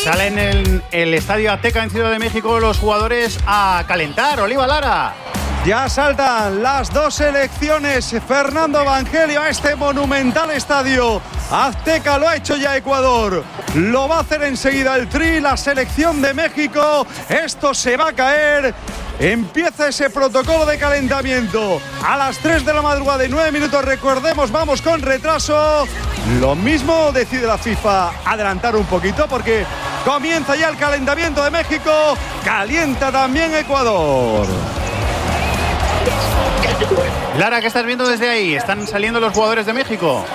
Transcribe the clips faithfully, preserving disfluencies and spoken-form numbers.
Salen en el Estadio Azteca en Ciudad de México los jugadores a calentar. Oliva Lara. Ya saltan las dos selecciones. Fernando Evangelio a este monumental estadio Azteca. Lo ha hecho ya Ecuador. Lo va a hacer enseguida el Tri, la selección de México. Esto se va a caer. Empieza ese protocolo de calentamiento a las tres de la madrugada y nueve minutos. Recordemos, vamos con retraso. Lo mismo decide la FIFA adelantar un poquito porque comienza ya el calentamiento de México. Calienta también Ecuador. Lara, ¿qué estás viendo desde ahí? ¿Están saliendo los jugadores de México?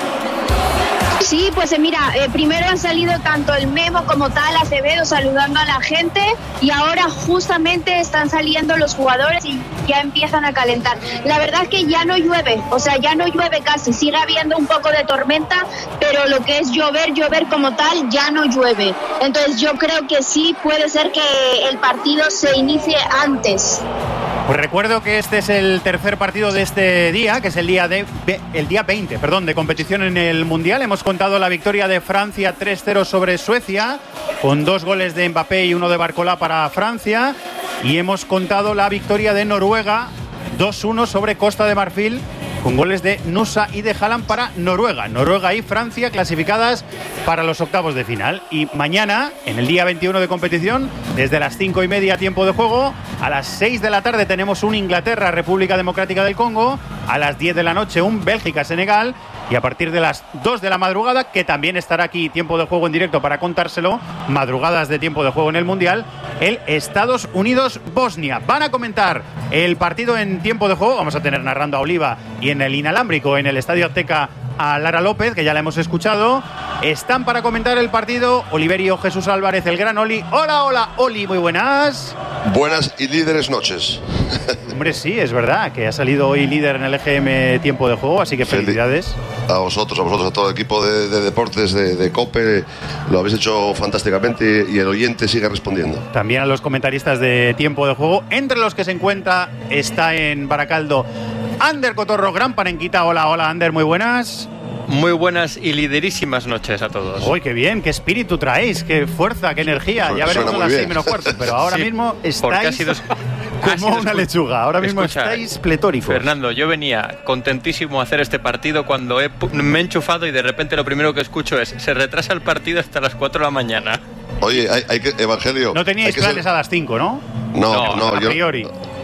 Sí, pues eh, mira, eh, primero han salido tanto el Memo como tal, Acevedo saludando a la gente y ahora justamente están saliendo los jugadores y ya empiezan a calentar. La verdad es que ya no llueve, o sea, ya no llueve casi, sigue habiendo un poco de tormenta, pero lo que es llover, llover como tal, ya no llueve. Entonces yo creo que sí puede ser que el partido se inicie antes. Pues recuerdo que este es el tercer partido de este día, que es el día de el día veinte, perdón, de competición en el Mundial. Hemos contado la victoria de Francia tres cero sobre Suecia, con dos goles de Mbappé y uno de Barcola para Francia. Y hemos contado la victoria de Noruega dos uno sobre Costa de Marfil, con goles de Nusa y de Haaland para Noruega. Noruega y Francia clasificadas para los octavos de final. Y mañana, en el día veintiuno de competición, desde las cinco y media tiempo de juego, a las seis de la tarde tenemos un Inglaterra-República Democrática del Congo, a las diez de la noche un Bélgica-Senegal, y a partir de las dos de la madrugada, que también estará aquí tiempo de juego en directo para contárselo, madrugadas de tiempo de juego en el Mundial, el Estados Unidos-Bosnia. Van a comentar el partido en tiempo de juego, vamos a tener narrando a Oliva y en el inalámbrico en el Estadio Azteca a Lara López, que ya la hemos escuchado. Están para comentar el partido Oliverio Jesús Álvarez, el gran Oli. Hola, hola, Oli, muy buenas. Buenas y líderes noches. Hombre, sí, es verdad que ha salido hoy líder en el E G M tiempo de juego, así que felicidades. A vosotros, a vosotros, a todo el equipo de, de deportes de, de COPE. Lo habéis hecho fantásticamente y el oyente sigue respondiendo. También a los comentaristas de tiempo de juego, entre los que se encuentra, está en Baracaldo Ander Cotorro, gran panenquita. Hola, hola, Ander, muy buenas. Muy buenas y liderísimas noches a todos. Uy, qué bien, qué espíritu traéis, qué fuerza, qué energía. Ya veremos a las seis menos cuarto, pero ahora sí, mismo estáis sido, como una lechuga. Ahora mismo escucha, estáis pletóricos. Fernando, yo venía contentísimo a hacer este partido cuando he, me he enchufado y de repente lo primero que escucho es: se retrasa el partido hasta las cuatro de la mañana. Oye, hay, hay que, Evangelio. No teníais planes ser... a las cinco, ¿no? No, no, no a yo, priori.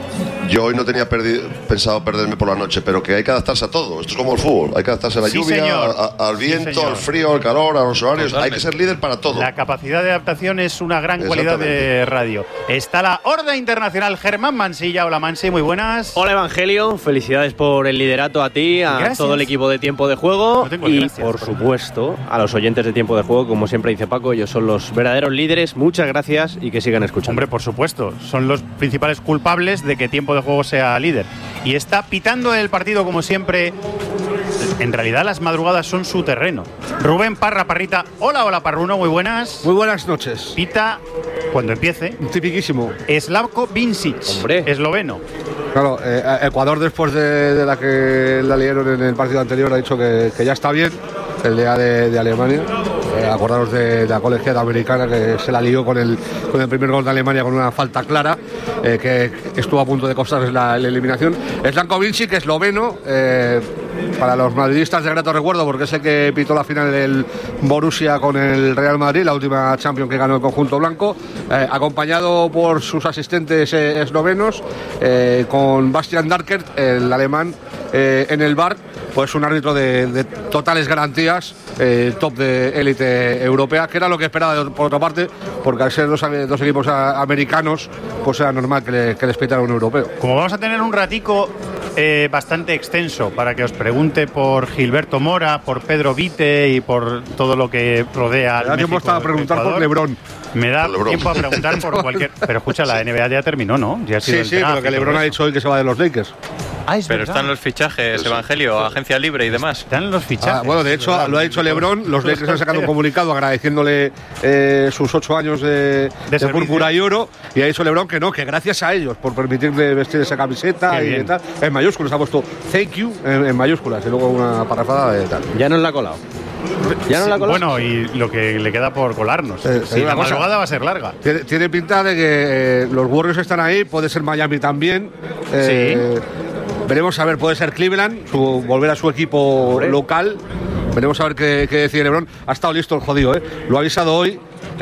Yo hoy no tenía perdi- pensado perderme por la noche, pero que hay que adaptarse a todo. Esto es como el fútbol. Hay que adaptarse a la sí, lluvia, a, a, al viento, sí, al frío, al calor, a los horarios. Totalmente. Hay que ser líder para todo. La capacidad de adaptación es una gran cualidad de radio. Está la Horda Internacional, Germán Mansilla. Hola, Mansi, muy buenas. Hola, Evangelio. Felicidades por el liderato a ti, a gracias. Todo el equipo de Tiempo de Juego. No y, gracias, por, por supuesto, a los oyentes de Tiempo de Juego. Como siempre dice Paco, ellos son los verdaderos líderes. Muchas gracias y que sigan escuchando. Hombre, por supuesto. Son los principales culpables de que Tiempo de Juego sea líder. Y está pitando el partido como siempre. En realidad las madrugadas son su terreno. Rubén Parra, Parrita. Hola, hola, Parruno, muy buenas. Muy buenas noches. Pita cuando empiece. Tipiquísimo. Slavko Vincic, hombre, esloveno. Claro, eh, Ecuador después de, de la que la liaron en el partido anterior ha dicho que, que ya está bien, el día de, de Alemania. Eh, acordaros de, de la colegiada americana que se la lió con el, con el primer gol de Alemania con una falta clara, eh, que estuvo a punto de costarles la, la eliminación. Slavko Vincic, esloveno, eh, para los madridistas de grato recuerdo, porque es el que pitó la final del Borussia con el Real Madrid, la última Champions que ganó el conjunto blanco, eh, acompañado por sus asistentes eh, eslovenos, eh, con Bastian Darkert, el alemán, eh, en el bar. Pues un árbitro de, de totales garantías, eh, top de élite europea, que era lo que esperaba por otra parte, porque al ser dos, dos equipos a, americanos, pues era normal que, le, que les pitara un europeo. Como vamos a tener un ratico eh, bastante extenso para que os pregunte por Gilberto Mora, por Pedro Vite y por todo lo que rodea al México. Me da tiempo a preguntar Ecuador. Por Lebron. Me da tiempo a preguntar por cualquier... Pero escucha, la N B A ya terminó, ¿no? Ya ha sido sí, sí, pero que Lebron ha dicho hoy que se va de los Lakers. Ah, es pero verdad. Están los fichajes, pues, Evangelio, agencia libre y demás. Están los fichajes. Ah, bueno, de hecho, verdad, lo ha dicho Lebron. Los Lakers han sacado un comunicado agradeciéndole eh, sus ocho años de, de, de púrpura y oro. Y ha dicho Lebron que no, que gracias a ellos por permitirle vestir esa camiseta y, y tal. En mayúsculas ha puesto thank you en, en mayúsculas y luego una parrafada de tal. Ya nos la ha colado. ¿Ya no sí, la colas? Bueno, y lo que le queda por colarnos. Eh, sí, la madrugada va a ser larga. Tiene, tiene pinta de que eh, los Warriors están ahí, puede ser Miami también. Eh, sí. Veremos a ver, puede ser Cleveland, su, volver a su equipo Hombre. local. Veremos a ver qué, qué decide LeBron. Ha estado listo el jodido, ¿eh? Lo ha avisado hoy,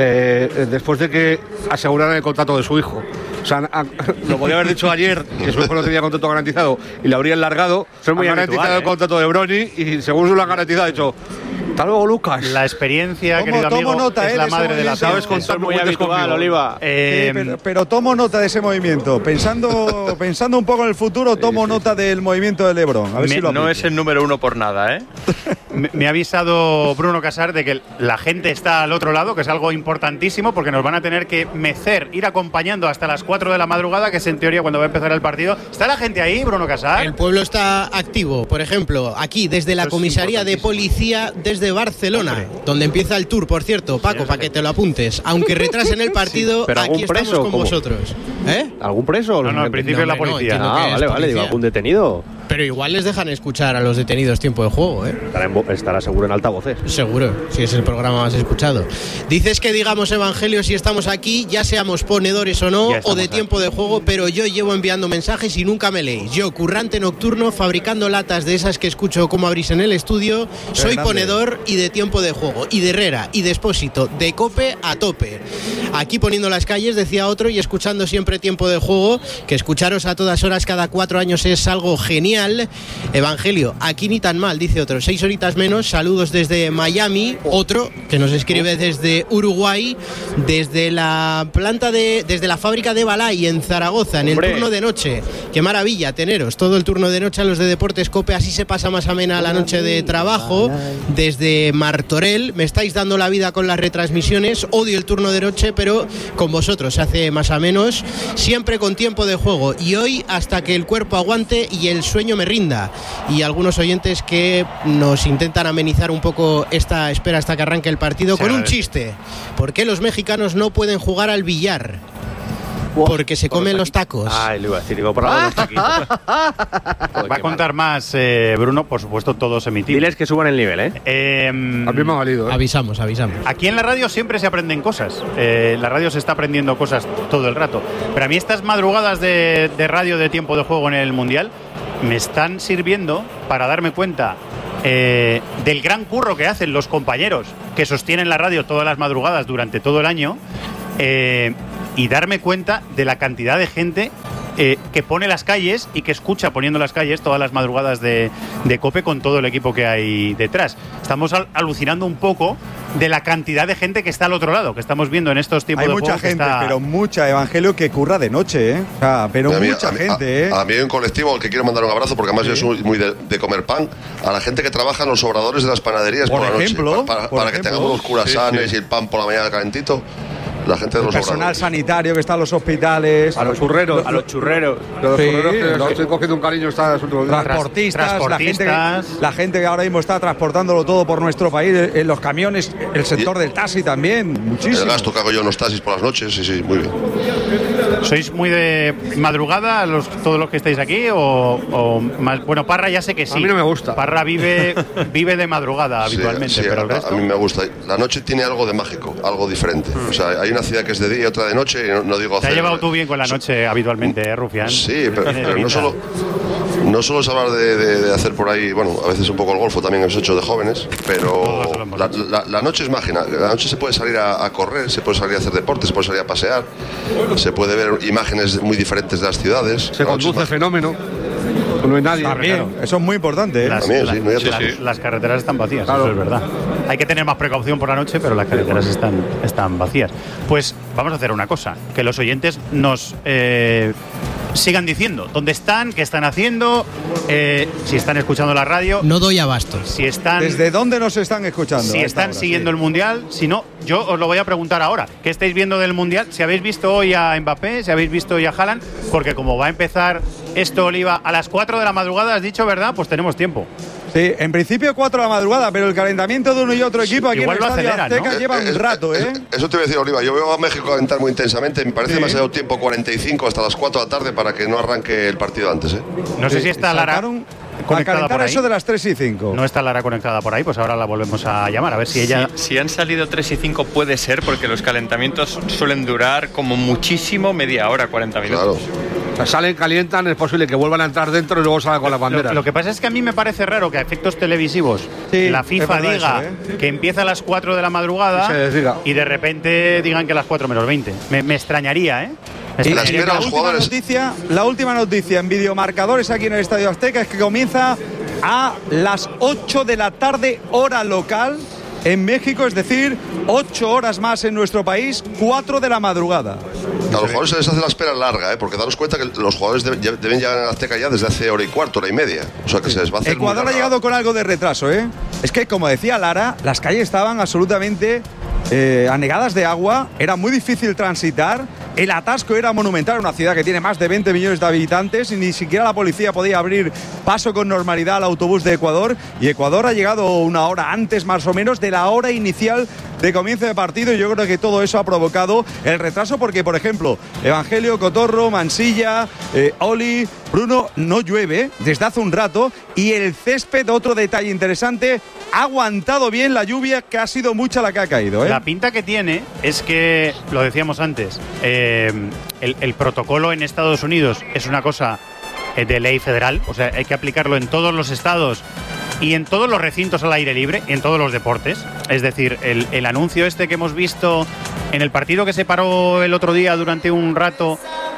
eh, después de que aseguraran el contrato de su hijo. O sea, a, lo podía haber dicho ayer, que su hijo no tenía contrato garantizado y le habrían largado. Son muy han garantizado ¿eh? el contrato de Bronny y según se lo han garantizado, ha dicho: hasta luego, Lucas. La experiencia, querido amigo, nota, es eh, la madre de la sabes contar muy habitual, Oliva. Eh, sí, pero, pero tomo nota de ese movimiento. Pensando, pensando un poco en el futuro, tomo sí, sí, nota sí. del movimiento de LeBron. A ver me, si lo no es el número uno por nada, ¿eh? me, me ha avisado Bruno Casar de que la gente está al otro lado, que es algo importantísimo, porque nos van a tener que mecer, ir acompañando hasta las cuatro de la madrugada, que es en teoría cuando va a empezar el partido. ¿Está la gente ahí, Bruno Casar? El pueblo está activo. Por ejemplo, aquí desde la comisaría de policía desde Barcelona, Hombre. donde empieza el tour, por cierto, Paco, sí, para que te lo apuntes. Aunque retrasen el partido, sí, aquí estamos preso, con ¿cómo? vosotros. ¿Eh? ¿Algún preso? No, no, al principio no, es la policía. No, ah, vale, vale, digo, algún detenido. Pero igual les dejan escuchar a los detenidos tiempo de juego, ¿eh? Estará, en, estará seguro en altavoces. Seguro, si es el programa más escuchado. Dices que digamos evangelio si estamos aquí, ya seamos ponedores o no, o de tiempo aquí. de juego, pero yo llevo enviando mensajes y nunca me leéis. Yo, currante nocturno, fabricando latas de esas que escucho como abrís en el estudio, soy grande. ponedor y de tiempo de juego, y de Herrera, y de Expósito, de Cope a tope. Aquí poniendo las calles, decía otro, y escuchando siempre tiempo de juego, que escucharos a todas horas cada cuatro años es algo genial. Evangelio, aquí ni tan mal, dice otro. Seis horitas menos, saludos desde Miami. Otro que nos escribe desde Uruguay, desde la planta de, desde la fábrica de Balay en Zaragoza, en el Hombre. turno de noche. Qué maravilla teneros todo el turno de noche a los de Deportes Cope, así se pasa más amena la noche de trabajo. Desde Martorell, me estáis dando la vida con las retransmisiones. Odio el turno de noche, pero con vosotros se hace más a menos, siempre con tiempo de juego, y hoy hasta que el cuerpo aguante y el sueño me rinda. Y algunos oyentes que nos intentan amenizar un poco esta espera hasta que arranque el partido sí, con un chiste. ¿Por qué los mexicanos no pueden jugar al billar? Porque se comen los tacos. Ay, le iba a decir, digo, por los taquitos. Va a contar más, eh, Bruno, por supuesto, todos emitidos. Diles que suban el nivel, ¿eh? eh a mí me ha valido, ¿eh? Avisamos, avisamos. Aquí en la radio siempre se aprenden cosas. Eh, la radio se está aprendiendo cosas todo el rato. Pero a mí estas madrugadas de, de radio de tiempo de juego en el Mundial me están sirviendo para darme cuenta eh, del gran curro que hacen los compañeros que sostienen la radio todas las madrugadas durante todo el año. Eh, y darme cuenta de la cantidad de gente eh, que pone las calles y que escucha poniendo las calles todas las madrugadas de, de Cope con todo el equipo que hay detrás. Estamos al, alucinando un poco de la cantidad de gente que está al otro lado, que estamos viendo en estos tiempos hay de mucha juego. Hay mucha gente, está... pero mucha, Evangelio, que curra de noche, ¿eh? O sea, pero mí, mucha a mí, gente, a, ¿eh? A mí hay un colectivo al que quiero mandar un abrazo, porque además sí. yo soy muy de, de comer pan, a la gente que trabaja en los obradores de las panaderías por, por la ejemplo, noche, para, para, por para ejemplo. que tengamos los curasanes sí, sí. y el pan por la mañana calentito. La gente de los el personal obradores. sanitario que está en los hospitales, a los churreros, a los churreros, los sí, churreros que los, estoy cogiendo un cariño está transportistas, transportistas. La, gente que, la gente que ahora mismo está transportándolo todo por nuestro país, en los camiones, el sector y, del taxi también, muchísimo. El gasto que hago yo en los taxis por las noches, sí, sí, muy bien. ¿Sois muy de madrugada los, todos los que estáis aquí o, o más? Bueno, Parra ya sé que sí. A mí no me gusta. Parra vive vive de madrugada sí, habitualmente, sí, pero a, el resto... a mí me gusta. La noche tiene algo de mágico, algo diferente. Mm. O sea, hay una ciudad que es de día y otra de noche, y no, no digo... Te hacer, has llevado tú bien con la noche habitualmente, ¿eh, Rufián? Sí, pero, pero no solo... No solo es hablar de, de, de hacer por ahí, bueno, a veces un poco el golfo también hemos hecho de jóvenes, pero la, la, la noche es mágica. La noche se puede salir a, a correr, se puede salir a hacer deporte, se puede salir a pasear, se puede ver imágenes muy diferentes de las ciudades. Se conduce fenómeno. No hay nadie. También, claro. Eso es muy importante. ¿eh? Las, También, la, sí, no hay las, sí. las carreteras están vacías, claro. Eso es verdad. Hay que tener más precaución por la noche, pero las carreteras están, están vacías. Pues vamos a hacer una cosa, que los oyentes nos eh, sigan diciendo dónde están, qué están haciendo, eh, si están escuchando la radio. No doy abasto. Si están, ¿Desde dónde nos están escuchando? Si están hora, siguiendo sí. el Mundial, si no, yo os lo voy a preguntar ahora. ¿Qué estáis viendo del Mundial? Si habéis visto hoy a Mbappé, si habéis visto hoy a Haaland, porque como va a empezar esto, Oliva, a las cuatro de la madrugada, has dicho, ¿verdad? Pues tenemos tiempo. Sí, en principio cuatro de la madrugada, pero el calentamiento de uno y otro equipo aquí Igual en el Estadio aceleran, Azteca ¿no? lleva un rato, ¿eh? Eso te iba a decir, Oliva. Yo veo a México calentar muy intensamente. Me parece sí. demasiado tiempo, cuarenta y cinco hasta las cuatro de la tarde, para que no arranque el partido antes, ¿eh? No sé sí, si está Lara. conectada por ahí. eso de las tres y cinco. No está Lara conectada por ahí, pues ahora la volvemos a llamar, a ver si ella... Si, si han salido tres y cinco puede ser, porque los calentamientos suelen durar como muchísimo media hora, cuarenta minutos. Claro. O sea, salen, calientan, es posible que vuelvan a entrar dentro y luego salgan con las banderas. Lo, lo que pasa es que a mí me parece raro que a efectos televisivos sí, la FIFA diga eso, ¿eh? que empieza a las cuatro de la madrugada y de repente digan que a las cuatro menos veinte. Me, me extrañaría, ¿eh? Me y extrañaría la, última noticia, la última noticia en videomarcadores aquí en el Estadio Azteca es que comienza a las ocho de la tarde, hora local, en México, es decir, ocho horas más en nuestro país, cuatro de la madrugada. A los jugadores se les hace la espera larga, ¿eh? Porque daros cuenta que los jugadores deben, deben llegar a la Azteca ya desde hace hora y cuarto, hora y media. O sea que sí. se les va a hacer. Ecuador ha llegado con algo de retraso, ¿eh? Es que, como decía Lara, las calles estaban absolutamente eh, anegadas de agua, era muy difícil transitar. El atasco era monumental, una ciudad que tiene más de veinte millones de habitantes y ni siquiera la policía podía abrir paso con normalidad al autobús de Ecuador. Y Ecuador ha llegado una hora antes, más o menos, de la hora inicial de comienzo de partido. Y yo creo que todo eso ha provocado el retraso porque, por ejemplo, Evangelio, Cotorro, Mansilla, eh, Oli, Bruno, no llueve desde hace un rato. Y el césped, otro detalle interesante, ha aguantado bien la lluvia, que ha sido mucha la que ha caído, ¿eh? La pinta que tiene es que, lo decíamos antes, eh, el, el protocolo en Estados Unidos es una cosa de ley federal, o sea, hay que aplicarlo en todos los estados y en todos los recintos al aire libre, en todos los deportes. Es decir, el, el anuncio este que hemos visto en el partido que se paró el otro día durante un rato,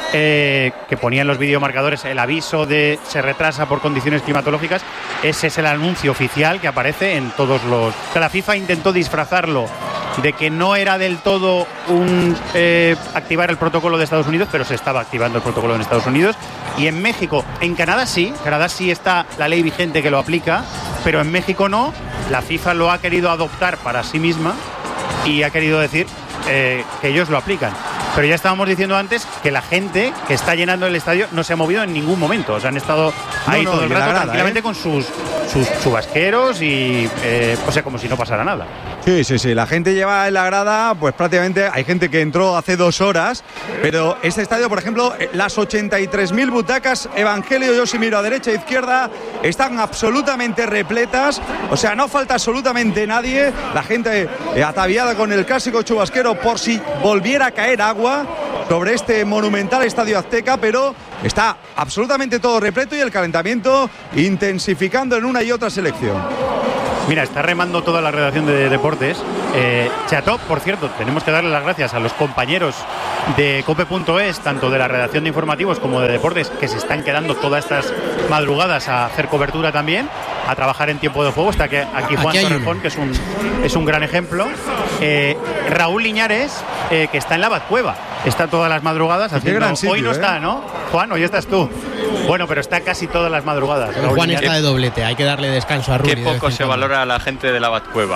eh, que ponían los videomarcadores el aviso de se retrasa por condiciones climatológicas, ese es el anuncio oficial que aparece en todos los... O sea, la FIFA intentó disfrazarlo de que no era del todo un eh, activar el protocolo de Estados Unidos, pero se estaba activando el protocolo en Estados Unidos. Y en México, en Canadá sí, Canadá sí está la ley vigente que lo aplica, pero en México no. La FIFA lo ha querido adoptar para sí misma y ha querido decir eh, que ellos lo aplican. Pero ya estábamos diciendo antes que la gente que está llenando el estadio no se ha movido en ningún momento. O sea, han estado ahí no, no, todo el rato grada, tranquilamente ¿eh? con sus, sus chubasqueros y, eh, o sea, como si no pasara nada. Sí, sí, sí. La gente lleva en la grada, pues prácticamente hay gente que entró hace dos horas, pero este estadio, por ejemplo, las ochenta y tres mil butacas, Evangelio, yo si miro a derecha e izquierda, están absolutamente repletas. O sea, no falta absolutamente nadie. La gente eh, ataviada con el clásico chubasquero por si volviera a caer agua sobre este monumental Estadio Azteca, pero está absolutamente todo repleto y el calentamiento intensificando en una y otra selección. Mira, está remando toda la redacción de deportes. Eh, Cható, por cierto, tenemos que darle las gracias a los compañeros de cope punto es, tanto de la redacción de informativos como de deportes, que se están quedando todas estas madrugadas a hacer cobertura también, a trabajar en tiempo de juego. Está que aquí Juan aquí Torrejón, que es un, es un gran ejemplo. Eh, Raúl Liñares, eh, que está en la Batcueva, está todas las madrugadas haciendo. Gran sitio, hoy no ¿eh? está, ¿no? Juan, hoy estás tú. Bueno, pero está casi todas las madrugadas. Raúl Juan Liñares está de doblete, hay que darle descanso a Rubí. Qué poco se valora a la gente de la Batcueva.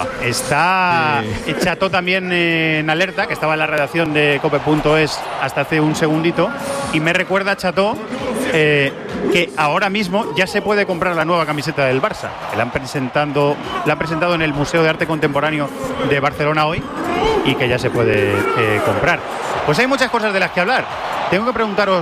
Está sí. Cható también en alerta, que estaba en la redacción de cope punto es hasta hace un segundito, y me recuerda, Cható, eh, que ahora mismo ya se puede comprar la nueva camiseta del Barça, que la han presentado, la han presentado en el Museo de Arte Contemporáneo de Barcelona hoy, y que ya se puede eh, comprar. Pues hay muchas cosas de las que hablar. Tengo que preguntaros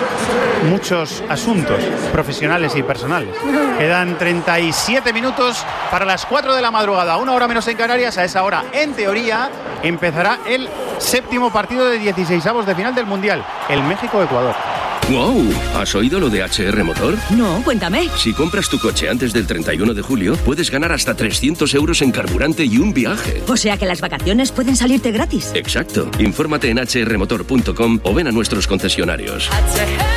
muchos asuntos profesionales y personales. Quedan treinta y siete minutos para las cuatro de la madrugada, una hora menos en Canarias. A esa hora, en teoría, empezará el séptimo partido de dieciseisavos de final del Mundial, el México-Ecuador. ¡Wow! ¿Has oído lo de H R Motor? No, cuéntame. Si compras tu coche antes del treinta y uno de julio, puedes ganar hasta trescientos euros en carburante y un viaje. O sea que las vacaciones pueden salirte gratis. Exacto. Infórmate en h r motor punto com o ven a nuestros concesionarios.